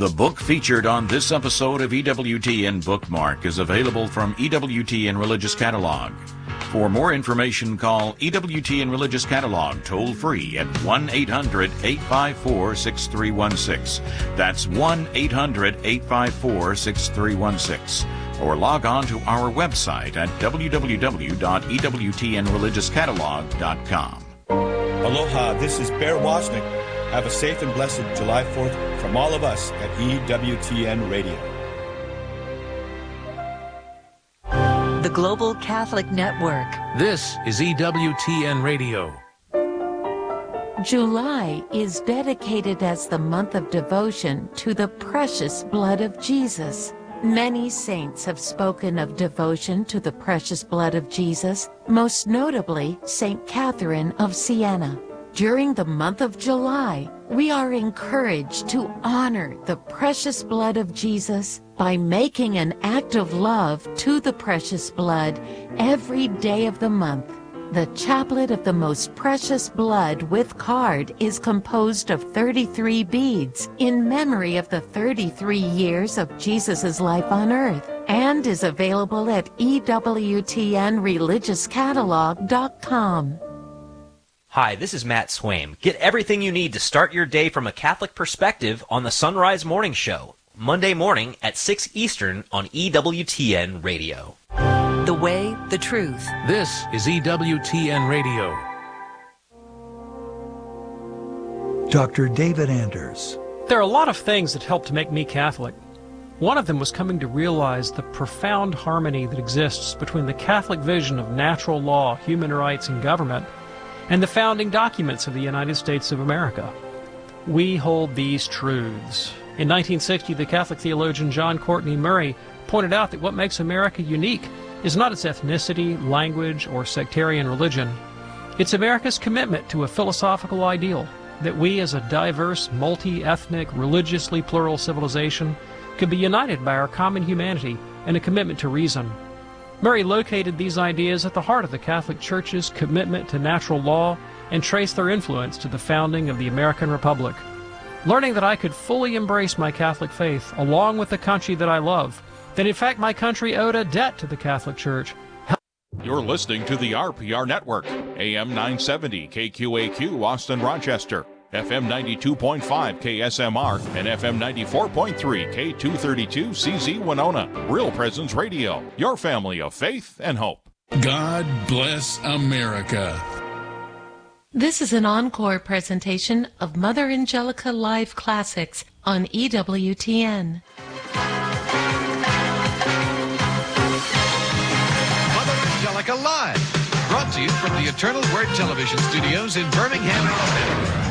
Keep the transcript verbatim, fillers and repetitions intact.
The book featured on this episode of E W T N Bookmark is available from E W T N Religious Catalog. For more information, call E W T N Religious Catalog toll-free at one eight hundred eight five four six three one six. That's one eight hundred eight five four six three one six. Or log on to our website at w w w dot e w t n religious catalog dot com. Aloha, this is Bear Wozniak. Have a safe and blessed July fourth from all of us at E W T N Radio. The Global Catholic Network. This is E W T N Radio. July is dedicated as the month of devotion to the precious blood of Jesus. Many saints have spoken of devotion to the precious blood of Jesus, most notably Saint Catherine of Siena. During the month of July, we are encouraged to honor the precious blood of Jesus by making an act of love to the precious blood every day of the month. The Chaplet of the Most Precious Blood with card is composed of thirty-three beads in memory of the thirty-three years of Jesus' life on earth and is available at E W T N religious catalog dot com. Hi, this is Matt Swaim. Get everything you need to start your day from a Catholic perspective on the Sunrise Morning Show, Monday morning at six Eastern on E W T N Radio. The way, the truth. This is E W T N Radio. Doctor David Anders. There are a lot of things that helped to make me Catholic. One of them was coming to realize the profound harmony that exists between the Catholic vision of natural law, human rights, and government, and the founding documents of the United States of America. We hold these truths. In nineteen sixty, the Catholic theologian John Courtney Murray pointed out that what makes America unique is not its ethnicity, language, or sectarian religion. It's America's commitment to a philosophical ideal that we as a diverse, multi-ethnic, religiously plural civilization could be united by our common humanity and a commitment to reason. Murray located these ideas at the heart of the Catholic Church's commitment to natural law and traced their influence to the founding of the American Republic. Learning that I could fully embrace my Catholic faith along with the country that I love, that in fact my country owed a debt to the Catholic Church. You're listening to the R P R Network, A M nine seventy K Q A Q Austin Rochester, F M ninety-two point five K S M R, and F M ninety-four point three K two thirty-two C Z Winona. Real Presence Radio, your family of faith and hope. God bless America. This is an encore presentation of Mother Angelica Live Classics on E W T N. Mother Angelica Live, brought to you from the Eternal Word Television Studios in Birmingham, Alabama.